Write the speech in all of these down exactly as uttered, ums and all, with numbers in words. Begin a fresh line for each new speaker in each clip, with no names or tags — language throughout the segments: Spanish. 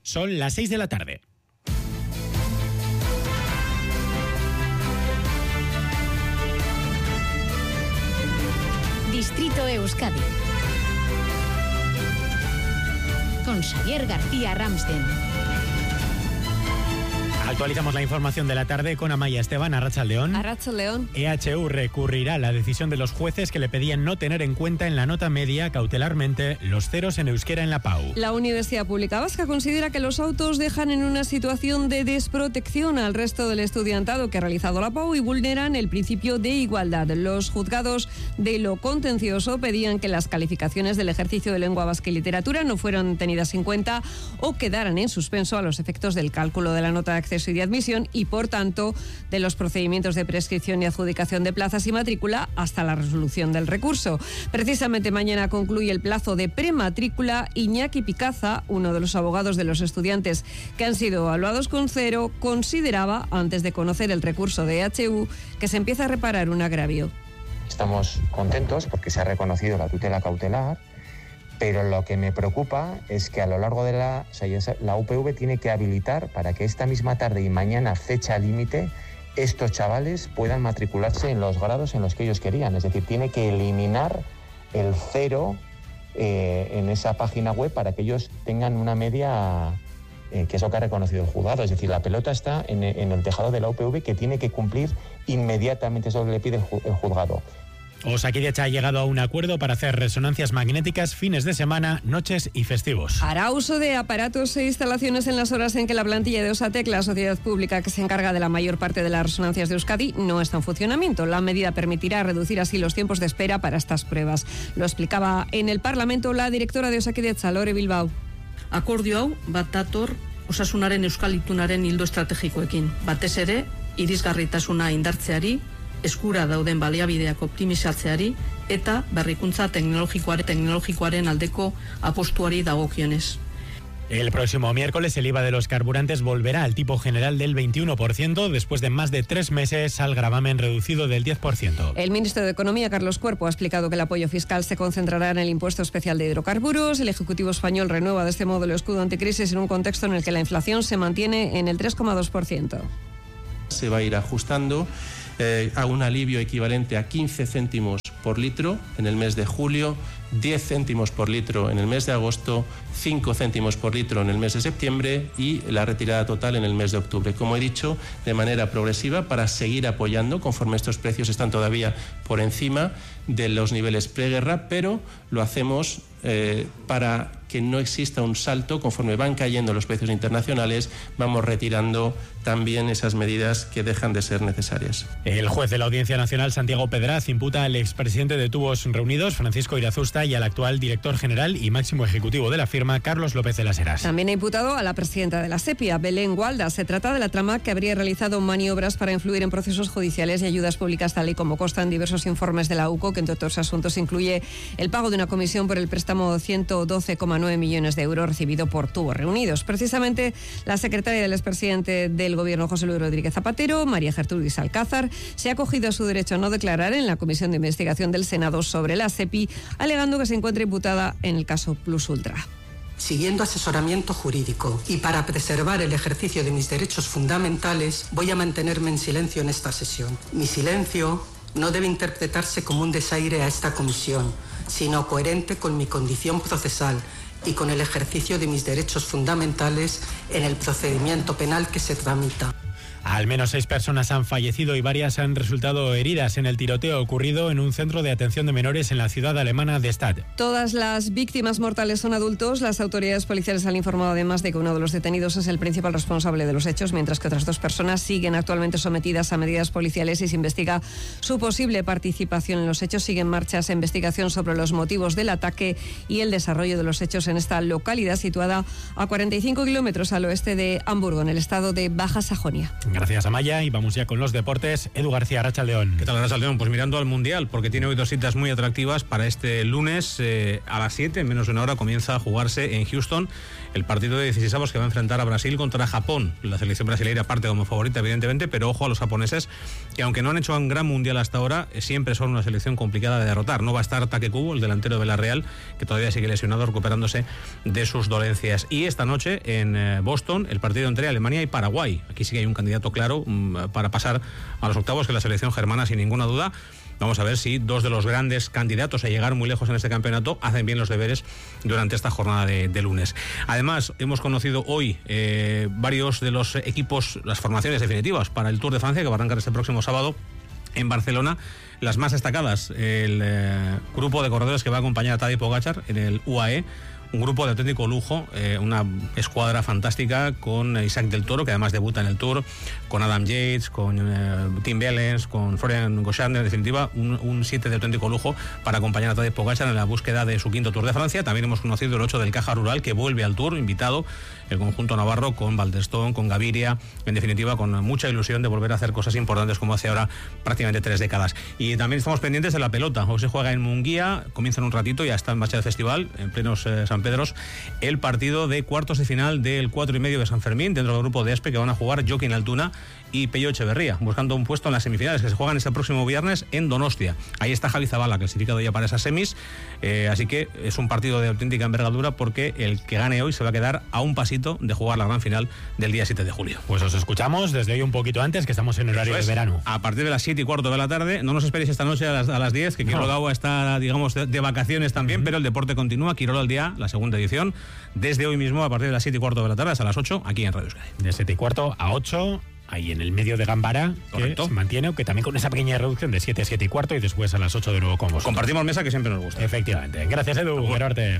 Son las seis de la tarde.
Distrito Euskadi con Xavier García Ramsten.
Actualizamos la información de la tarde con Amaya Esteban. Arratsaldeon.
Arratsaldeon.
E H U recurrirá la decisión de los jueces que le pedían no tener en cuenta en la nota media cautelarmente los ceros en euskera en la P A U.
La Universidad Pública Vasca considera que los autos dejan en una situación de desprotección al resto del estudiantado que ha realizado la P A U y vulneran el principio de igualdad. Los juzgados de lo contencioso pedían que las calificaciones del ejercicio de lengua vasca y literatura no fueran tenidas en cuenta o quedaran en suspenso a los efectos del cálculo de la nota de acceso y de admisión y, por tanto, de los procedimientos de prescripción y adjudicación de plazas y matrícula hasta la resolución del recurso. Precisamente mañana concluye el plazo de prematrícula. Iñaki Picaza, uno de los abogados de los estudiantes que han sido evaluados con cero, consideraba, antes de conocer el recurso de E H U, que se empieza a reparar un agravio.
Estamos contentos porque se ha reconocido la tutela cautelar, pero lo que me preocupa es que a lo largo de la... O sea, la U P V tiene que habilitar para que esta misma tarde y mañana, fecha límite, estos chavales puedan matricularse en los grados en los que ellos querían. Es decir, tiene que eliminar el cero eh, en esa página web para que ellos tengan una media, eh, que es lo que ha reconocido el juzgado. Es decir, la pelota está en, en el tejado de la U P V, que tiene que cumplir inmediatamente eso que le pide el, ju- el juzgado.
Osakidetza ha llegado a un acuerdo para hacer resonancias magnéticas fines de semana, noches y festivos.
Hará uso de aparatos e instalaciones en las horas en que la plantilla de Osatec, la sociedad pública que se encarga de la mayor parte de las resonancias de Euskadi, no está en funcionamiento. La medida permitirá reducir así los tiempos de espera para estas pruebas. Lo explicaba en el Parlamento la directora de Osakidetza, Lore Bilbao.
Akordio hau bat dator osasunaren euskal itunaren ildo estrategikoekin. Batez ere, irisgarritasuna indartzeari, eskura dauden baliabideak optimizatzeari eta berrikuntza teknologikoaren, teknologikoaren aldeko apostuari dagokionez.
El próximo miércoles el I V A de los carburantes volverá al tipo general del veintiuno por ciento después de más de tres meses al gravamen reducido del diez por ciento.
El ministro de Economía, Carlos Cuerpo, ha explicado que el apoyo fiscal se concentrará en el impuesto especial de hidrocarburos. El Ejecutivo español renueva de este modo el escudo anticrisis en un contexto en el que la inflación se mantiene en el tres coma dos por ciento.
Se va a ir ajustando eh, a un alivio equivalente a quince céntimos por litro en el mes de julio, diez céntimos por litro en el mes de agosto, cinco céntimos por litro en el mes de septiembre y la retirada total en el mes de octubre. Como he dicho, de manera progresiva para seguir apoyando conforme estos precios están todavía por encima de los niveles preguerra, pero lo hacemos eh, para que no exista un salto conforme van cayendo los precios internacionales, vamos retirando también esas medidas que dejan de ser necesarias.
El juez de la Audiencia Nacional, Santiago Pedraz, imputa al expresidente de Tubos Reunidos, Francisco Irazusta, y al actual director general y máximo ejecutivo de la firma, Carlos López de las Heras.
También ha imputado a la presidenta de la SEPI, Belén Gualda. Se trata de la trama que habría realizado maniobras para influir en procesos judiciales y ayudas públicas, tal y como consta en diversos informes de la U C O, que entre otros asuntos incluye el pago de una comisión por el préstamo de ciento doce coma nueve millones de euros recibido por Tubos Reunidos. Precisamente la secretaria del expresidente del Gobierno, José Luis Rodríguez Zapatero, María Gertrudis Alcázar, se ha acogido a su derecho a no declarar en la Comisión de Investigación del Senado sobre la SEPI, alegando que se encuentra imputada en el caso Plus Ultra.
Siguiendo asesoramiento jurídico y para preservar el ejercicio de mis derechos fundamentales, voy a mantenerme en silencio en esta sesión. Mi silencio no debe interpretarse como un desaire a esta comisión, sino coherente con mi condición procesal y con el ejercicio de mis derechos fundamentales en el procedimiento penal que se tramita.
Al menos seis personas han fallecido y varias han resultado heridas en el tiroteo ocurrido en un centro de atención de menores en la ciudad alemana de Stade.
Todas las víctimas mortales son adultos. Las autoridades policiales han informado además de que uno de los detenidos es el principal responsable de los hechos, mientras que otras dos personas siguen actualmente sometidas a medidas policiales y se investiga su posible participación en los hechos. Sigue en marcha esa investigación sobre los motivos del ataque y el desarrollo de los hechos en esta localidad situada a cuarenta y cinco kilómetros al oeste de Hamburgo, en el estado de Baja Sajonia.
Gracias, Amaya, y vamos ya con los deportes. Edu García, Arratsaldeon.
¿Qué tal, Arratsaldeon? Pues mirando al Mundial, porque tiene hoy dos citas muy atractivas para este lunes. Eh, a las siete, en menos de una hora, comienza a jugarse en Houston el partido de dieciseisavos que va a enfrentar a Brasil contra Japón. La selección brasileña parte como favorita, evidentemente, pero ojo a los japoneses, que aunque no han hecho un gran Mundial hasta ahora, eh, siempre son una selección complicada de derrotar. No va a estar Take Kubo, el delantero de la Real, que todavía sigue lesionado, recuperándose de sus dolencias. Y esta noche en eh, Boston, el partido entre Alemania y Paraguay. Aquí sí que hay un candidato claro um, para pasar a los octavos, que es la selección germana, sin ninguna duda. Vamos a ver si dos de los grandes candidatos a llegar muy lejos en este campeonato hacen bien los deberes durante esta jornada de, de lunes. Además, hemos conocido hoy eh, varios de los equipos, las formaciones definitivas para el Tour de Francia, que va a arrancar este próximo sábado en Barcelona. Las más destacadas, el eh, grupo de corredores que va a acompañar a Tadej Pogačar en el U A E. Un grupo de auténtico lujo, eh, una escuadra fantástica con Isaac del Toro, que además debuta en el Tour, con Adam Yates, con eh, Tim Wellens, con Florian Gauchard. En definitiva, un, un siete de auténtico lujo para acompañar a Tadej Pogačar en la búsqueda de su quinto Tour de Francia. También hemos conocido el ocho del Caja Rural, que vuelve al Tour, invitado el conjunto navarro con Valderstone, con Gaviria, en definitiva con mucha ilusión de volver a hacer cosas importantes como hace ahora prácticamente tres décadas. Y también estamos pendientes de la pelota. Hoy se juega en Munguía, comienza en un ratito, ya está en marcha el festival, en plenos eh, San Pedros, el partido de cuartos de final del cuatro y medio de San Fermín, dentro del grupo de ESPE, que van a jugar Joaquín Altuna y Pello Echeverría, buscando un puesto en las semifinales que se juegan este próximo viernes en Donostia. Ahí está Javi Zabala, clasificado ya para esas semis, eh, así que es un partido de auténtica envergadura, porque el que gane hoy se va a quedar a un pasito de jugar la gran final del día siete de julio.
Pues os escuchamos desde hoy un poquito antes, que estamos en horario de verano.
A partir de las siete y cuarto de la tarde, no nos esperéis esta noche a las, a las diez, que no. Quirola Gaua está, digamos, de, de vacaciones también, uh-huh. Pero el deporte continúa. Quirola al día, la segunda edición, desde hoy mismo a partir de las siete y cuarto de la tarde hasta las ocho, aquí en Radio Euskadi.
De siete y cuarto a ocho, ahí en el medio de Gambara, que se mantiene, que también con esa pequeña reducción de siete a siete y cuarto, y después a las ocho de nuevo con vosotros.
Compartimos mesa, que siempre nos gusta.
Efectivamente. Gracias, Edu. Gerarte.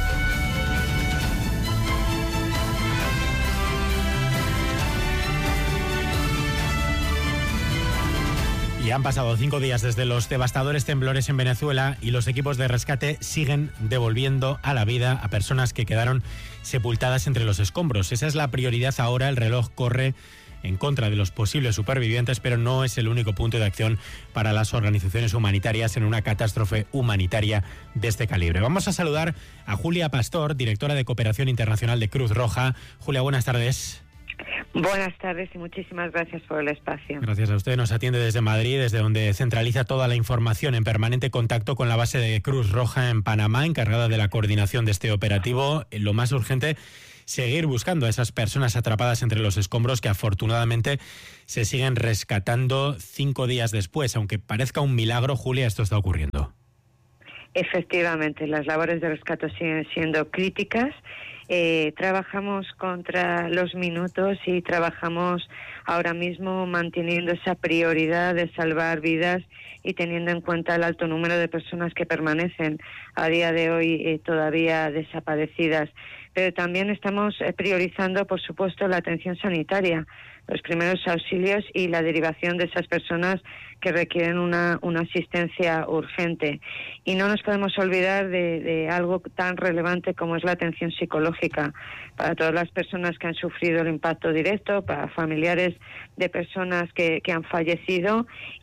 Y han pasado cinco días desde los devastadores temblores en Venezuela, y los equipos de rescate siguen devolviendo a la vida a personas que quedaron sepultadas entre los escombros. Esa es la prioridad ahora. El reloj corre en contra de los posibles supervivientes, pero no es el único punto de acción para las organizaciones humanitarias en una catástrofe humanitaria de este calibre. Vamos a saludar a Julia Pastor, directora de Cooperación Internacional de Cruz Roja. Julia, buenas tardes.
Buenas tardes y muchísimas gracias por el espacio.
Gracias a usted. Nos atiende desde Madrid, desde donde centraliza toda la información, en permanente contacto con la base de Cruz Roja en Panamá, encargada de la coordinación de este operativo. Lo más urgente, seguir buscando a esas personas atrapadas entre los escombros, que afortunadamente se siguen rescatando cinco días después. Aunque parezca un milagro, Julia, esto está ocurriendo.
Efectivamente, las labores de rescate siguen siendo críticas. Eh, trabajamos contra los minutos y trabajamos ahora mismo manteniendo esa prioridad de salvar vidas y teniendo en cuenta el alto número de personas que permanecen a día de hoy eh, todavía desaparecidas. Pero también estamos eh, priorizando, por supuesto, la atención sanitaria, los primeros auxilios y la derivación de esas personas que requieren una, una asistencia urgente. Y no nos podemos olvidar de, de algo tan relevante como es la atención psicológica para todas las personas que han sufrido el impacto directo, para familiares de personas que, que han fallecido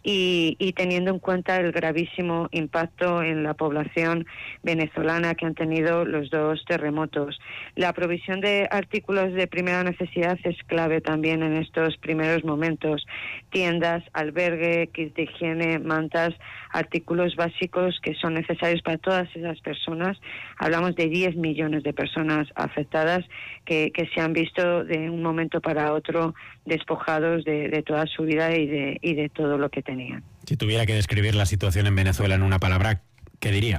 y, y teniendo en cuenta el gravísimo impacto en la población venezolana que han tenido los dos terremotos. La provisión de artículos de primera necesidad es clave también en estos primeros momentos. Tiendas, albergue, kits de higiene, mantas, artículos básicos que son necesarios para todas esas personas. Hablamos de diez millones de personas afectadas que, que se han visto de un momento para otro despojados de, de toda su vida y de, y de todo lo que tenían.
Si tuviera que describir la situación en Venezuela en una palabra, ¿qué diría?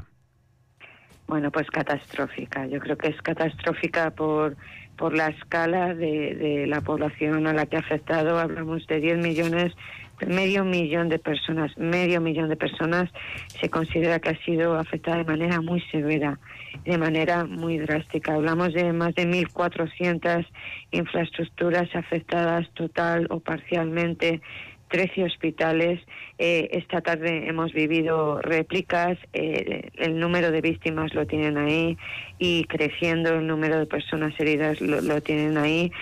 Bueno, pues catastrófica. Yo creo que es catastrófica por por la escala de, de la población a la que ha afectado. Hablamos de diez millones, medio millón de personas, medio millón de personas se considera que ha sido afectada de manera muy severa, de manera muy drástica. Hablamos de más de mil cuatrocientas infraestructuras afectadas total o parcialmente, trece hospitales. Eh, esta tarde hemos vivido réplicas, eh, el número de víctimas lo tienen ahí y creciendo el número de personas heridas lo, lo tienen ahí.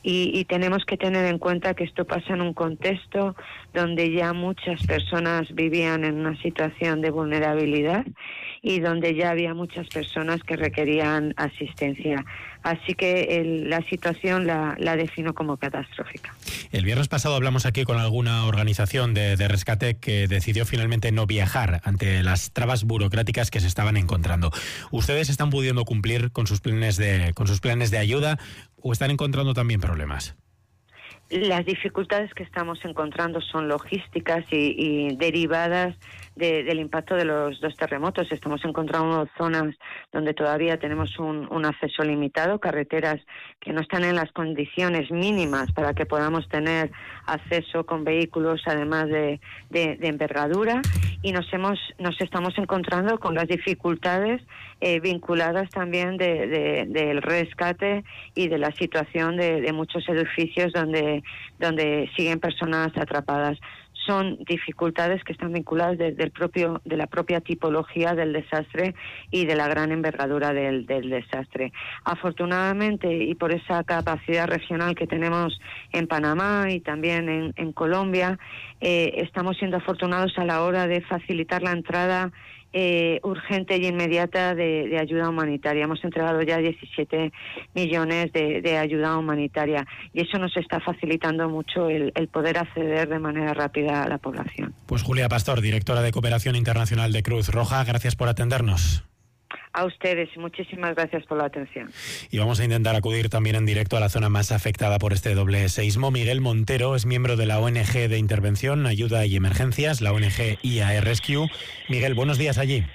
Y, y tenemos que tener en cuenta que esto pasa en un contexto donde ya muchas personas vivían en una situación de vulnerabilidad y donde ya había muchas personas que requerían asistencia. Así que el, la situación la, la defino como catastrófica.
El viernes pasado hablamos aquí con alguna organización de, de rescate que decidió finalmente no viajar ante las trabas burocráticas que se estaban encontrando. ¿Ustedes están pudiendo cumplir con sus planes de, con sus planes de ayuda o están encontrando también problemas?
Las dificultades que estamos encontrando son logísticas y, y derivadas de, del impacto de los dos terremotos. Estamos encontrando zonas donde todavía tenemos un, un acceso limitado, carreteras que no están en las condiciones mínimas para que podamos tener acceso con vehículos, además de, de, de envergadura, y nos hemos nos estamos encontrando con las dificultades eh, vinculadas también de, de, del rescate y de la situación de, de muchos edificios donde donde siguen personas atrapadas. Son dificultades que están vinculadas desde el propio, de la propia tipología del desastre y de la gran envergadura del, del desastre. Afortunadamente, y por esa capacidad regional que tenemos en Panamá y también en, en Colombia, eh, estamos siendo afortunados a la hora de facilitar la entrada Eh, urgente y inmediata de, de ayuda humanitaria. Hemos entregado ya diecisiete millones de, de ayuda humanitaria y eso nos está facilitando mucho el, el poder acceder de manera rápida a la población.
Pues Julia Pastor, directora de Cooperación Internacional de Cruz Roja, gracias por atendernos.
A ustedes, muchísimas gracias por la atención.
Y vamos a intentar acudir también en directo a la zona más afectada por este doble seísmo. Miguel Montero es miembro de la O N G de Intervención, Ayuda y Emergencias, la O N G I A E Rescue. Miguel, buenos días allí.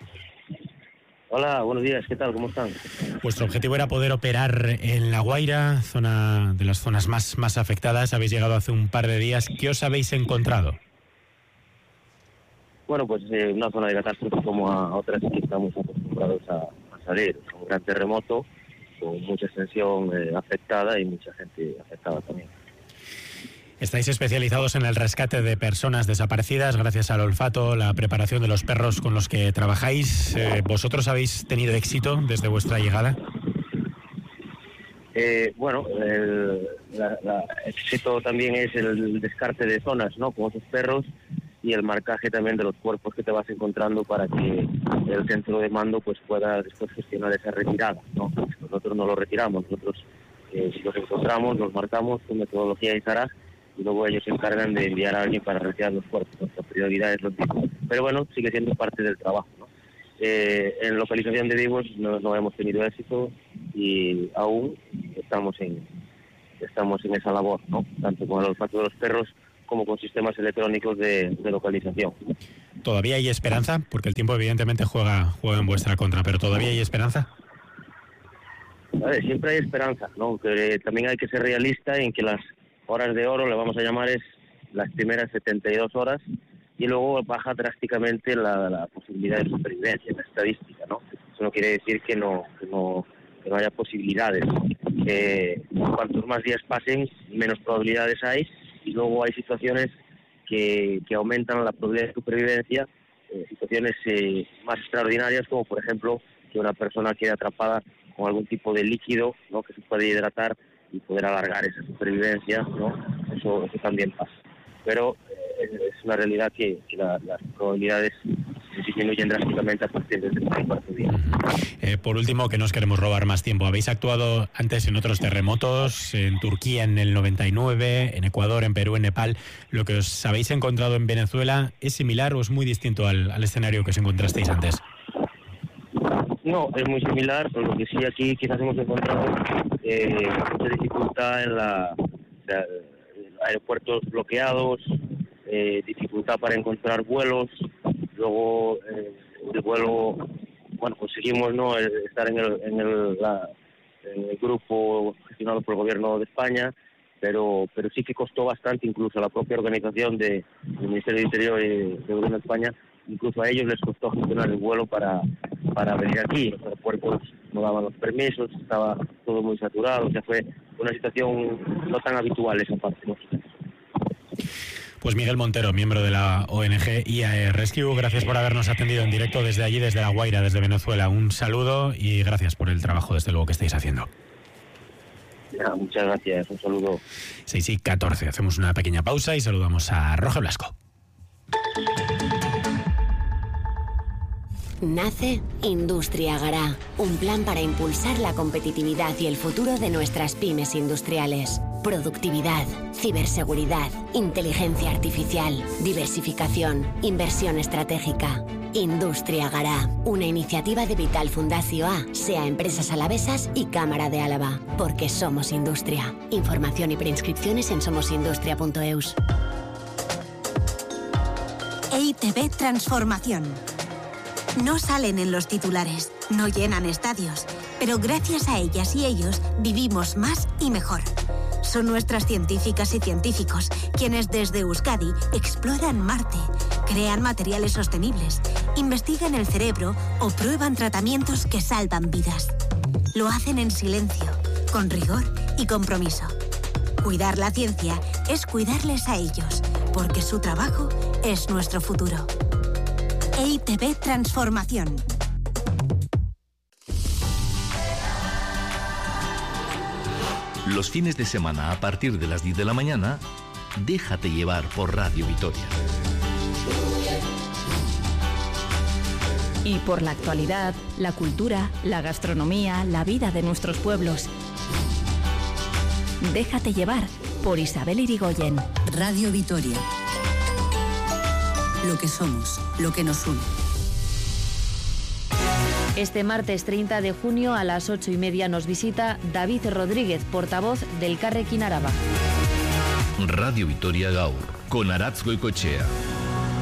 Hola, buenos días, ¿qué tal? ¿Cómo están?
Vuestro objetivo era poder operar en La Guaira, zona de las zonas más, más afectadas. Habéis llegado hace un par de días. ¿Qué os habéis encontrado?
Bueno, pues eh, una zona de catástrofe como a otras que estamos acostumbrados a, a salir. Es un gran terremoto con mucha extensión eh, afectada y mucha gente afectada también.
Estáis especializados en el rescate de personas desaparecidas gracias al olfato, la preparación de los perros con los que trabajáis. Eh, ¿Vosotros habéis tenido éxito desde vuestra llegada?
Eh, bueno, el la, la éxito también es el descarte de zonas, ¿no? Con esos perros y el marcaje también de los cuerpos que te vas encontrando para que el centro de mando pues pueda después gestionar esa retirada, ¿no? Nosotros no lo retiramos, nosotros eh, si los encontramos, los marcamos con metodología ISARAG y luego ellos se encargan de enviar a alguien para retirar los cuerpos. Nuestra prioridad es lo mismo. Pero bueno, sigue siendo parte del trabajo, ¿no? Eh, en localización de vivos no, no hemos tenido éxito y aún estamos en estamos en esa labor, ¿no? Tanto con el olfato de los perros como con sistemas electrónicos de, de localización.
¿Todavía hay esperanza? Porque el tiempo evidentemente juega, juega en vuestra contra, pero ¿todavía hay esperanza?
A ver, siempre hay esperanza, ¿no? Que también hay que ser realista en que las horas de oro, le vamos a llamar, es las primeras setenta y dos horas y luego baja drásticamente la, la posibilidad de supervivencia, la estadística, ¿no? Eso no quiere decir que no, que no, que no haya posibilidades. Que cuantos más días pasen, menos probabilidades hay. Y luego hay situaciones que, que aumentan la probabilidad de supervivencia, eh, situaciones eh, más extraordinarias, como por ejemplo que una persona quede atrapada con algún tipo de líquido, ¿no? Que se puede hidratar y poder alargar esa supervivencia, ¿no? Eso, eso también pasa. Pero eh, es una realidad que, que la, las probabilidades disminuyen drásticamente a partir del tercer y cuarto día.
Eh, por último, que no os queremos robar más tiempo, habéis actuado antes en otros terremotos, en Turquía en el noventa y nueve, en Ecuador, en Perú, en Nepal. ¿Lo que os habéis encontrado en Venezuela es similar o es muy distinto al, al escenario que os encontrasteis antes?
No, es muy similar, pero lo que sí aquí quizás hemos encontrado eh, mucha dificultad en la, la aeropuertos bloqueados, eh, dificultad para encontrar vuelos. Luego eh, el vuelo, bueno, conseguimos no estar en el, en el, la, en el grupo gestionado por el gobierno de España, pero pero sí que costó bastante, incluso a la propia organización de, del Ministerio de Interior y del gobierno de España, incluso a ellos les costó gestionar el vuelo para, para venir aquí. Los aeropuertos no daban los permisos, estaba todo muy saturado, o sea, fue una situación no tan habitual esa parte, ¿no?
Pues Miguel Montero, miembro de la O N G I A E Rescue, gracias por habernos atendido en directo desde allí, desde La Guaira, desde Venezuela. Un saludo y gracias por el trabajo, desde luego, que estáis haciendo.
Ya, muchas gracias, un saludo.
seis y catorce, hacemos una pequeña pausa y saludamos a Roge Blasco.
Nace Industria Gará, un plan para impulsar la competitividad y el futuro de nuestras pymes industriales. Productividad, ciberseguridad, inteligencia artificial, diversificación, inversión estratégica. Industria Gará, una iniciativa de Vital Fundació A, SEA Empresas Alavesas y Cámara de Álava, porque somos industria. Información y preinscripciones en somosindustria punto eus.
E I T B Transformación. No salen en los titulares, no llenan estadios, pero gracias a ellas y ellos vivimos más y mejor. Son nuestras científicas y científicos quienes desde Euskadi exploran Marte, crean materiales sostenibles, investigan el cerebro o prueban tratamientos que salvan vidas. Lo hacen en silencio, con rigor y compromiso. Cuidar la ciencia es cuidarles a ellos, porque su trabajo es nuestro futuro. E I T B Transformación.
Los fines de semana a partir de las diez de la mañana, déjate llevar por Radio Vitoria.
Y por la actualidad, la cultura, la gastronomía, la vida de nuestros pueblos. Déjate llevar por Isabel Irigoyen.
Radio Vitoria. Lo que somos, lo que nos une.
Este martes treinta de junio a las ocho y media nos visita David Rodríguez, portavoz del Carrequín Araba.
Radio Vitoria Gaur, con Aratz Goicoechea.